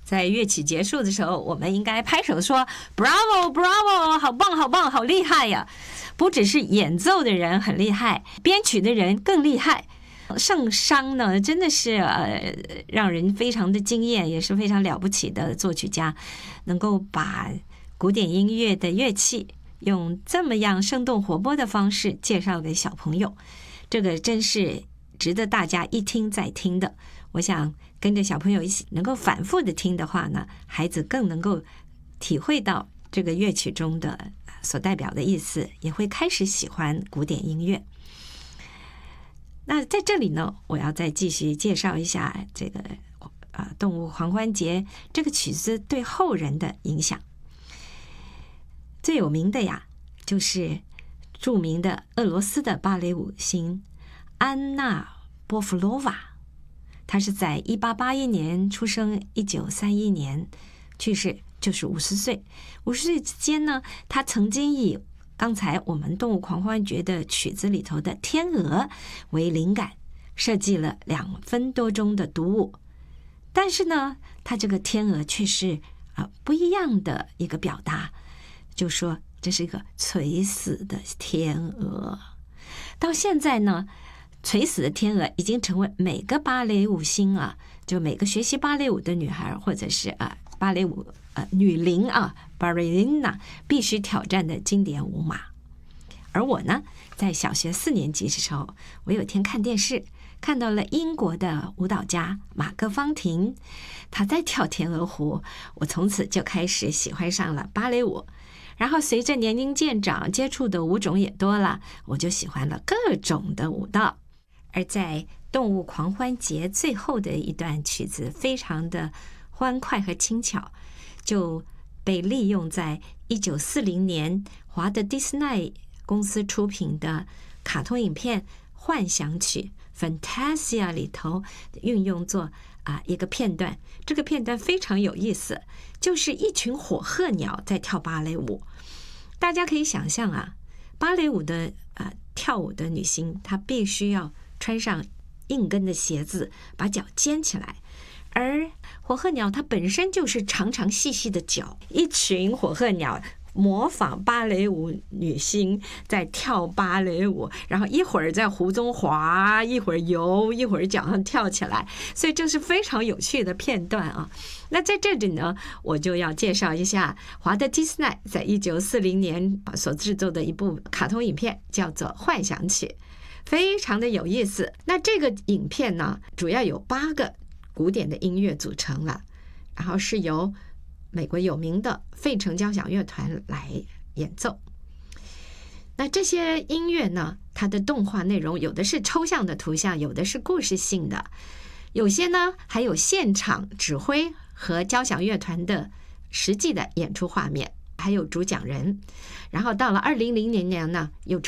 在乐曲结束的时候，我们应该拍手说 Bravo Bravo， 好棒好棒，好厉害呀！不只是演奏的人很厉害，编曲的人更厉害。圣商呢，真的是让人非常的惊艳，也是非常了不起的作曲家，能够把古典音乐的乐器用这么样生动活泼的方式介绍给小朋友，这个真是值得大家一听再听的。我想跟着小朋友一起能够反复的听的话呢，孩子更能够体会到这个乐曲中的所代表的意思，也会开始喜欢古典音乐。那在这里呢，我要再继续介绍一下这个动物狂欢节这个曲子对后人的影响。最有名的呀，就是著名的俄罗斯的芭蕾舞星安娜波夫洛娃。他是在1881年出生，1931年去世，就是50岁。50岁之间呢，他曾经以刚才我们动物狂欢节的曲子里头的天鹅为灵感，设计了2分多钟的独舞。但是呢，他这个天鹅却是不一样的一个表达，就说这是一个垂死的天鹅。到现在呢，垂死的天鹅已经成为每个芭蕾舞星就每个学习芭蕾舞的女孩，或者是芭蕾舞女伶ballerina 必须挑战的经典舞码。而我呢，在小学4年级的时候，我有天看电视，看到了英国的舞蹈家马克芳婷，她在跳天鹅湖，我从此就开始喜欢上了芭蕾舞。然后随着年龄渐长，接触的舞种也多了，我就喜欢了各种的舞蹈。而在动物狂欢节最后的一段曲子非常的欢快和轻巧，就被利用在1940年华特迪士尼公司出品的卡通影片《幻想曲》Fantasia 里头运用作一个片段。这个片段非常有意思，就是一群火鹤鸟在跳芭蕾舞。大家可以想象芭蕾舞的跳舞的女星，她必须要穿上硬跟的鞋子，把脚尖起来。而火鹤鸟它本身就是长长细细的脚，一群火鹤鸟模仿芭蕾舞女星在跳芭蕾舞，然后一会儿在湖中滑，一会儿游，一会儿脚上跳起来，所以这是非常有趣的片段那在这里呢，我就要介绍一下华特迪士尼在1940年所制作的一部卡通影片，叫做《幻想曲》，非常的有意思。那这个影片呢，主要有8个古典的音乐组成了，然后是由美国有名的费城交响乐团来演奏。那这些音乐呢，它的动画内容有的是抽象的图像，有的是故事性的，有些呢还有现场指挥和交响乐团的实际的演出画面，还有主讲人。然后到了2000年呢，又